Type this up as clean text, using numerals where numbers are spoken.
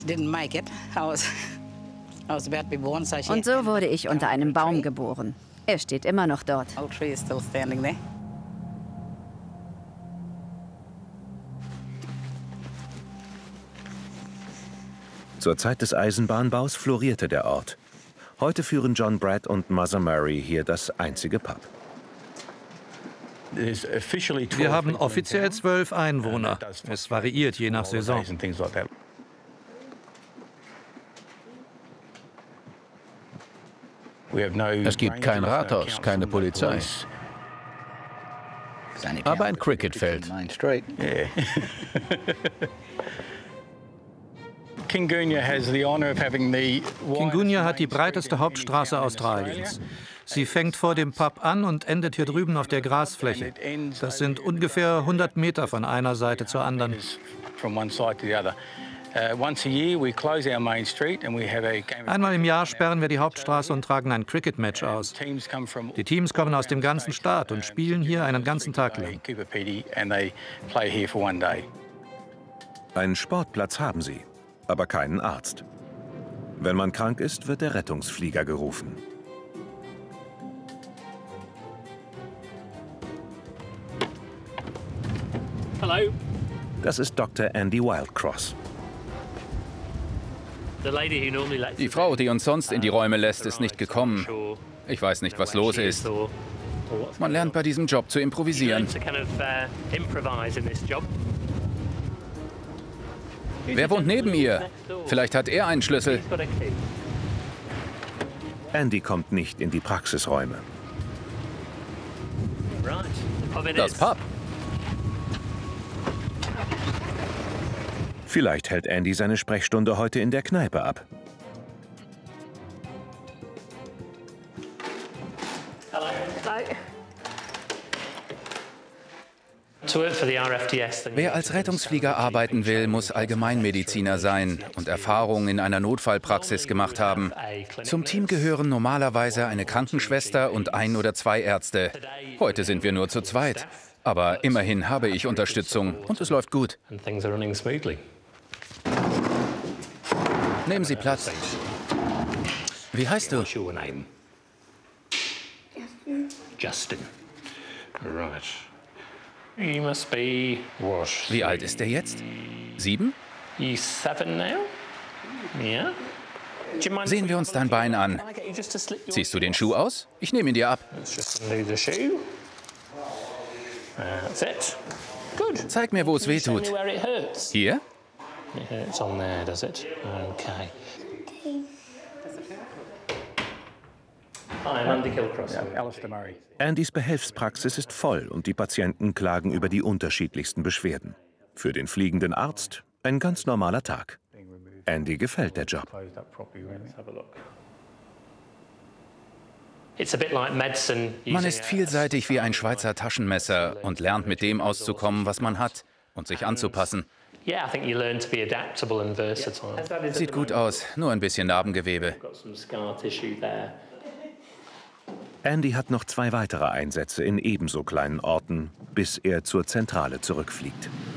Und so wurde ich unter einem Baum geboren. Er steht immer noch dort. Zur Zeit des Eisenbahnbaus florierte der Ort. Heute führen John Brad und Mother Mary hier das einzige Pub. Wir haben offiziell 12 Einwohner. Es variiert je nach Saison. Es gibt kein Rathaus, keine Polizei. Aber ein Cricketfeld. Kingunya hat die breiteste Hauptstraße Australiens. Sie fängt vor dem Pub an und endet hier drüben auf der Grasfläche. Das sind ungefähr 100 Meter von einer Seite zur anderen. Einmal im Jahr sperren wir die Hauptstraße und tragen ein Cricket-Match aus. Die Teams kommen aus dem ganzen Staat und spielen hier einen ganzen Tag lang. Einen Sportplatz haben sie, aber keinen Arzt. Wenn man krank ist, wird der Rettungsflieger gerufen. Hallo. Das ist Dr. Andy Wildcross. Die Frau, die uns sonst in die Räume lässt, ist nicht gekommen. Ich weiß nicht, was los ist. Man lernt bei diesem Job zu improvisieren. Wer wohnt neben ihr? Vielleicht hat er einen Schlüssel. Andy kommt nicht in die Praxisräume. Das Pub. Vielleicht hält Andy seine Sprechstunde heute in der Kneipe ab. Wer als Rettungsflieger arbeiten will, muss Allgemeinmediziner sein und Erfahrung in einer Notfallpraxis gemacht haben. Zum Team gehören normalerweise eine Krankenschwester und 1 oder 2 Ärzte. Heute sind wir nur zu zweit. Aber immerhin habe ich Unterstützung und es läuft gut. Nehmen Sie Platz. Wie heißt du? Justin. Right. You must be what? Wie alt ist er jetzt? 7? You 7 now? Yeah. Sehen wir uns dein Bein an. Ziehst du den Schuh aus? Ich nehme ihn dir ab. Zeig mir, wo es weh tut. Hier? Andys Behelfspraxis ist voll und die Patienten klagen über die unterschiedlichsten Beschwerden. Für den fliegenden Arzt ein ganz normaler Tag. Andy gefällt der Job. Man ist vielseitig wie ein Schweizer Taschenmesser und lernt mit dem auszukommen, was man hat und sich anzupassen. Sieht gut aus, nur ein bisschen Narbengewebe. Andy hat noch 2 weitere Einsätze in ebenso kleinen Orten, bis er zur Zentrale zurückfliegt.